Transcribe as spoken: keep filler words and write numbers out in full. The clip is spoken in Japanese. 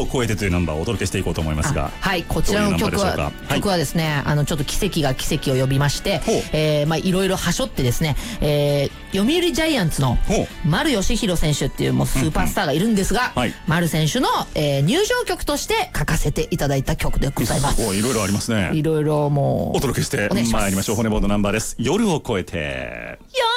を超えてというナンバーをお届けしていこうと思いますが、 はい、こちらの曲は曲はですね、あのちょっと奇跡が奇跡を呼びまして、えー、まあいろいろはしょってですね、えー、読売ジャイアンツの丸佳浩選手っていうもうスーパースターがいるんですが、はい、丸選手の、えー、入場曲として書かせていただいた曲でございます。 いろいろありますね。 いろいろもうお届けしてまいりましょう。骨ボードナンバーです。夜を越えて。